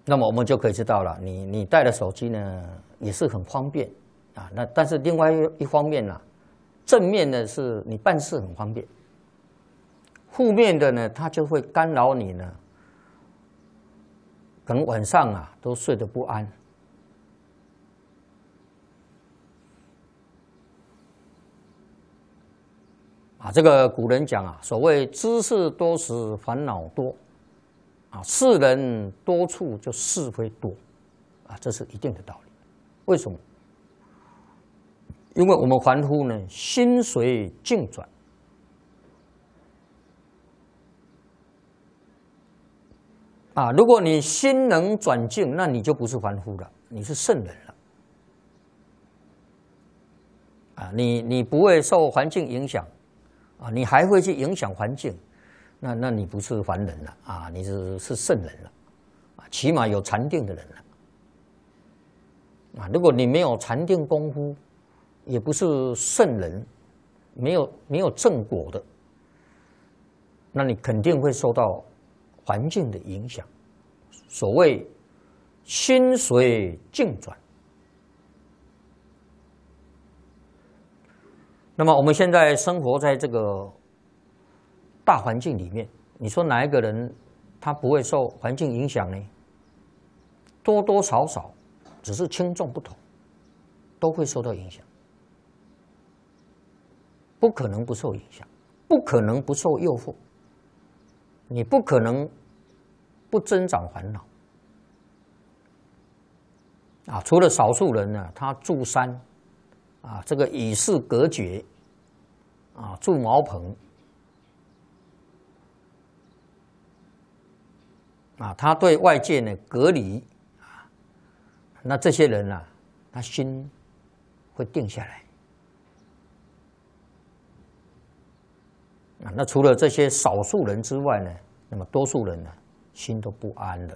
那么我们就可以知道了，你带的手机呢也是很方便啊。那但是另外一方面呢，正面的是你办事很方便，负面的呢，它就会干扰你呢，可能晚上啊都睡得不安。啊，这个古人讲啊，所谓知识多时烦恼多，啊，世人多处就是非多，啊，这是一定的道理。为什么？因为我们凡夫呢，心随境转，啊，如果你心能转境，那你就不是凡夫了，你是圣人了。啊，你不会受环境影响。啊，你还会去影响环境，那你不是凡人了啊，你是圣人了，啊，起码有禅定的人了，啊，如果你没有禅定功夫，也不是圣人，没有正果的，那你肯定会受到环境的影响。所谓心随境转。那么我们现在生活在这个大环境里面，你说哪一个人他不会受环境影响呢？多多少少，只是轻重不同，都会受到影响。不可能不受影响，不可能不受诱惑，你不可能不增长烦恼。啊，除了少数人呢，他住山，啊，这个与世隔绝，啊，住茅棚，啊，他对外界呢隔离，啊，那这些人啊，他心会定下来。啊，那除了这些少数人之外呢，那么多数人呢，心都不安了。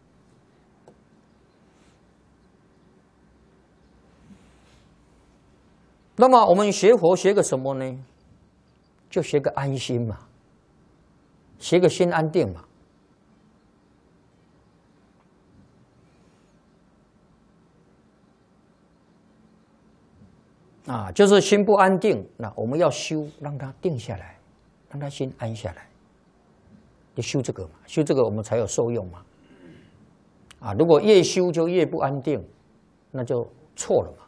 那么我们学佛学个什么呢？就学个安心嘛，学个心安定嘛。啊，就是心不安定，那我们要修，让它定下来，让它心安下来。就修这个嘛，修这个我们才有受用嘛。啊，如果越修就越不安定，那就错了嘛。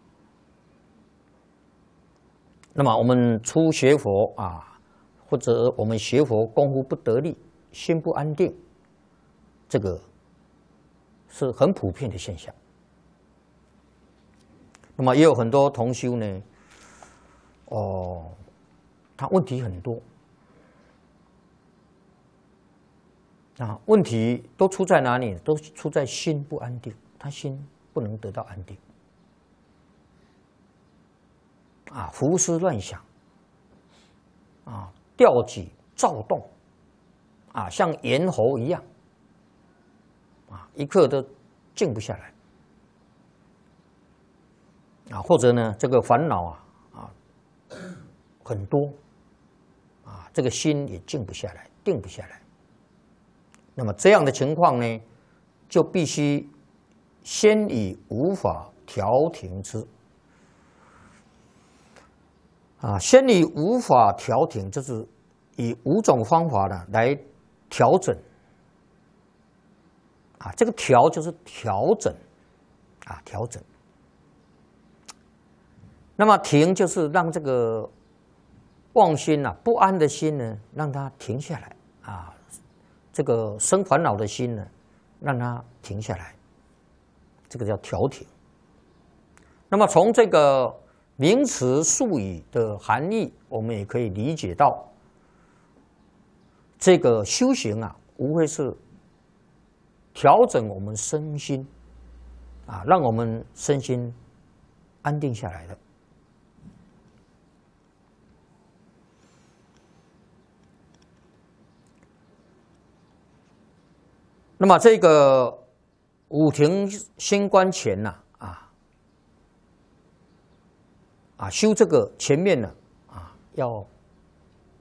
那么我们初学佛啊，或者我们学佛功夫不得力，心不安定，这个是很普遍的现象。那么也有很多同修呢，他问题很多，啊，问题都出在哪里？都出在心不安定，他心不能得到安定。啊，胡思乱想，啊，吊举躁动，啊，像猿猴一样，啊，一刻都静不下来，啊，或者呢，这个烦恼很多，啊，这个心也静不下来，定不下来。那么这样的情况呢，就必须先以无法调停之。啊，先以无法调停，就是以5种方法呢来调整。啊，这个调就是调整，啊，调整。那么停就是让这个妄心不安的心呢，让它停下来。啊，这个生烦恼的心呢，让它停下来，这个叫调停。那么从这个名词术语的含义，我们也可以理解到，这个修行无非是调整我们身心，啊，让我们身心安定下来的。那么这个五停心观前修这个前面呢，要